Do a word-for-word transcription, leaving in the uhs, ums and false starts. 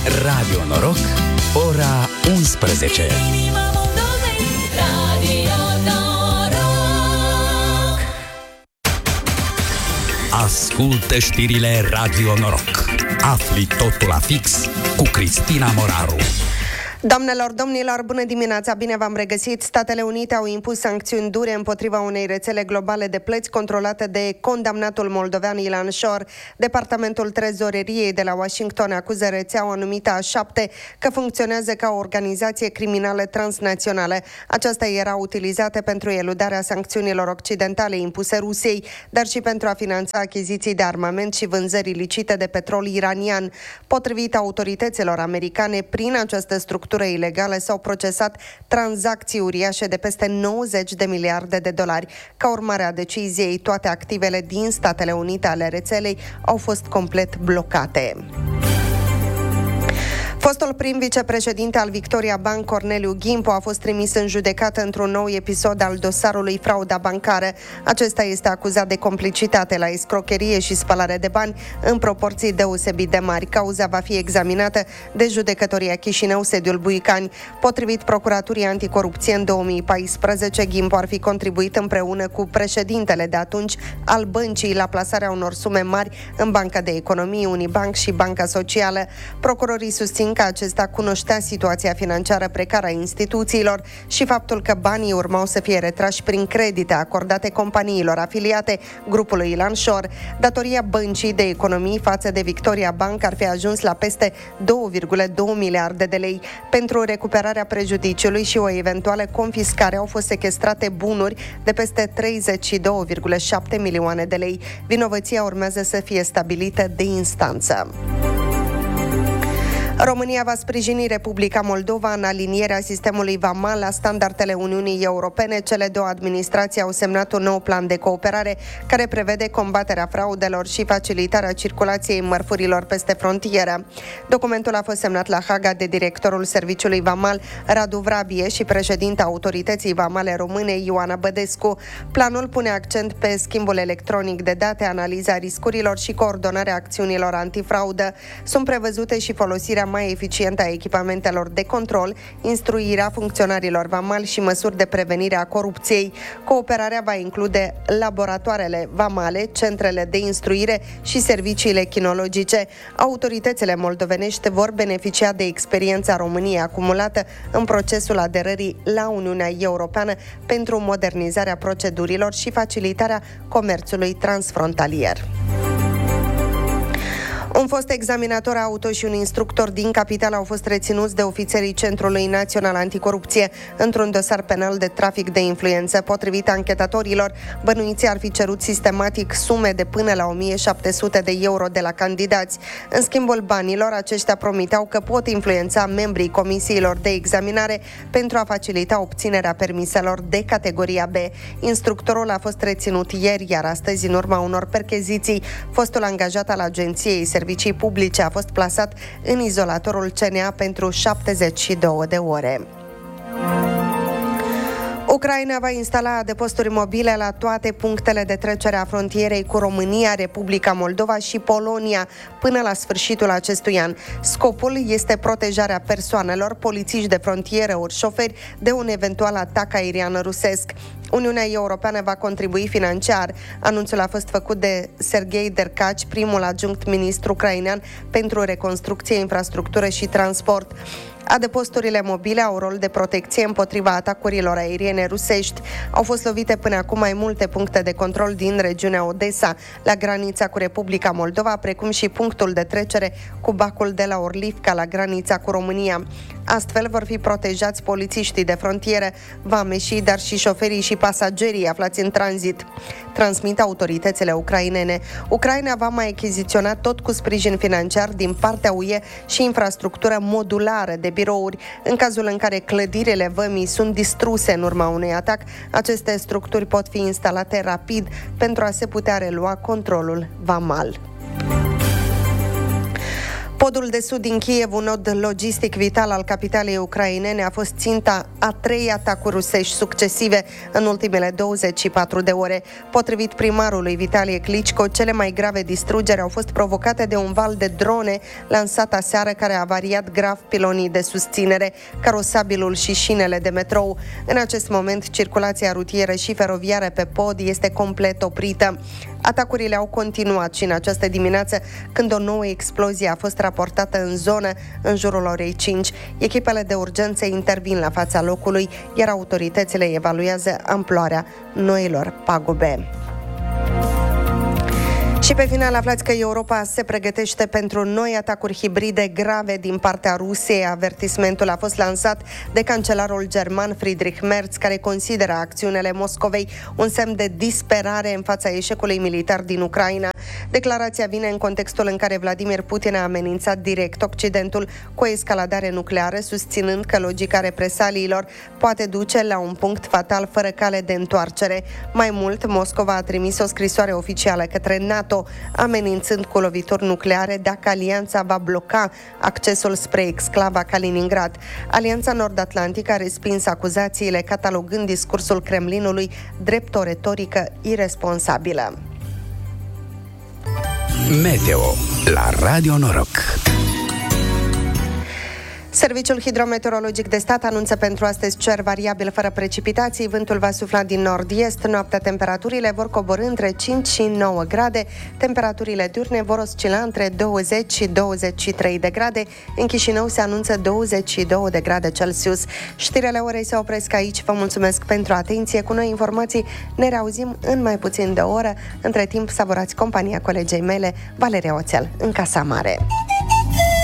Radio Noroc, ora unsprezece. Ascultă știrile Radio Noroc. Afli totul la fix cu Cristina Moraru. Doamnelor, domnilor, bună dimineața, bine v-am regăsit. Statele Unite au impus sancțiuni dure împotriva unei rețele globale de plăți controlate de condamnatul moldovean Ilan Shor. Departamentul Trezoreriei de la Washington acuză rețeaua numită A șapte că funcționează ca o organizație criminală transnațională. Aceasta era utilizată pentru eludarea sancțiunilor occidentale impuse Rusiei, dar și pentru a finanța achiziții de armament și vânzări ilicite de petrol iranian. Potrivit autorităților americane, prin această structură ilegale s-au procesat tranzacții uriașe de peste nouăzeci de miliarde de dolari. Ca urmare a deciziei, toate activele din Statele Unite ale rețelei au fost complet blocate. Fostul prim vicepreședinte al Victoria Bank, Corneliu Ghimpo, a fost trimis în judecată într-un nou episod al dosarului frauda bancară. Acesta este acuzat de complicitate la escrocherie și spălare de bani în proporții deosebit de mari. Cauza va fi examinată de judecătoria Chișinău, sediul Buicani. Potrivit Procuraturii Anticorupție, în două mii paisprezece, Ghimpo ar fi contribuit împreună cu președintele de atunci al băncii la plasarea unor sume mari în Banca de Economie, Unibank și Banca Socială. Procurorii susțin că acesta cunoștea situația financiară precară a instituțiilor și faptul că banii urmau să fie retrași prin credite acordate companiilor afiliate grupului Ilan Shor. Datoria băncii de economii față de Victoria Bank ar fi ajuns la peste două virgulă doi miliarde de lei. Pentru recuperarea prejudiciului și o eventuală confiscare au fost sechestrate bunuri de peste treizeci și doi virgulă șapte milioane de lei. Vinovăția urmează să fie stabilită de instanță. România va sprijini Republica Moldova în alinierea sistemului vamal la standardele Uniunii Europene. Cele două administrații au semnat un nou plan de cooperare care prevede combaterea fraudelor și facilitarea circulației mărfurilor peste frontieră. Documentul a fost semnat la Haga de directorul Serviciului Vamal, Radu Vrabie, și președinta Autorității Vamale Române, Ioana Bădescu. Planul pune accent pe schimbul electronic de date, analiza riscurilor și coordonarea acțiunilor antifraudă. Sunt prevăzute și folosirea mai eficientă a echipamentelor de control, instruirea funcționarilor vamali și măsuri de prevenire a corupției. Cooperarea va include laboratoarele vamale, centrele de instruire și serviciile chinologice. Autoritățile moldovenești vor beneficia de experiența României acumulată în procesul aderării la Uniunea Europeană pentru modernizarea procedurilor și facilitarea comerțului transfrontalier. Un fost examinator auto și un instructor din capitală au fost reținuți de ofițerii Centrului Național Anticorupție într-un dosar penal de trafic de influență. Potrivit anchetatorilor, bănuiții ar fi cerut sistematic sume de până la o mie șapte sute de euro de la candidați. În schimbul banilor, aceștia promiteau că pot influența membrii comisiilor de examinare pentru a facilita obținerea permiselor de categoria B. Instructorul a fost reținut ieri, iar astăzi, în urma unor percheziții, fostul angajat al Agenției Servicii Publice a fost plasat în izolatorul C N A pentru șaptezeci și două de ore. Ucraina va instala adăposturi mobile la toate punctele de trecere a frontierei cu România, Republica Moldova și Polonia până la sfârșitul acestui an. Scopul este protejarea persoanelor, polițiști de frontieră ori șoferi de un eventual atac aerian rusesc. Uniunea Europeană va contribui financiar. Anunțul a fost făcut de Serghei Dercaci, primul adjunct ministru ucrainean pentru reconstrucție, infrastructură și transport. Adăposturile mobile au rol de protecție împotriva atacurilor aeriene rusești. Au fost lovite până acum mai multe puncte de control din regiunea Odessa, la granița cu Republica Moldova, precum și punctul de trecere cu Bacul de la Orlivca, la granița cu România. Astfel vor fi protejați polițiștii de frontieră, vameșii, dar și șoferii și pasagerii aflați în tranzit. Transmit autoritățile ucrainene. Ucraina va mai achiziționa, tot cu sprijin financiar din partea U E, și infrastructură modulară de birouri. În cazul în care clădirile vămii sunt distruse în urma unui atac, aceste structuri pot fi instalate rapid pentru a se putea relua controlul vamal. Podul de sud din Kiev, un nod logistic vital al capitalei ucrainene, a fost ținta a trei atacuri rusești succesive în ultimele douăzeci și patru de ore. Potrivit primarului Vitalie Klitschko, cele mai grave distrugeri au fost provocate de un val de drone lansat aseară, care a variat grav pilonii de susținere, carosabilul și șinele de metrou. În acest moment, circulația rutieră și feroviară pe pod este complet oprită. Atacurile au continuat și în această dimineață, când o nouă explozie a fost raportată în zonă în jurul orei cinci. Echipele de urgență intervin la fața locului, iar autoritățile evaluează amploarea noilor pagube. Și pe final aflați că Europa se pregătește pentru noi atacuri hibride grave din partea Rusiei. Avertismentul a fost lansat de cancelarul german Friedrich Merz, care consideră acțiunile Moscovei un semn de disperare în fața eșecului militar din Ucraina. Declarația vine în contextul în care Vladimir Putin a amenințat direct Occidentul cu o escaladare nucleară, susținând că logica represaliilor poate duce la un punct fatal fără cale de întoarcere. Mai mult, Moscova a trimis o scrisoare oficială către NATO, amenințând cu lovituri nucleare dacă alianța va bloca accesul spre exclava Kaliningrad. Alianța Nord-Atlantică a respins acuzațiile, catalogând discursul Kremlinului drept o retorică iresponsabilă. Meteo la Radio Noroc. Serviciul Hidrometeorologic de Stat anunță pentru astăzi cer variabil fără precipitații, vântul va sufla din nord-est, noaptea temperaturile vor coborî între cinci și nouă grade, temperaturile diurne vor oscila între douăzeci și douăzeci și trei de grade, în Chișinău se anunță douăzeci și două de grade Celsius. Știrile orei se opresc aici, vă mulțumesc pentru atenție, cu noi informații ne reauzim în mai puțin de o oră, între timp savorați compania colegei mele, Valeria Oțel, în Casa Mare.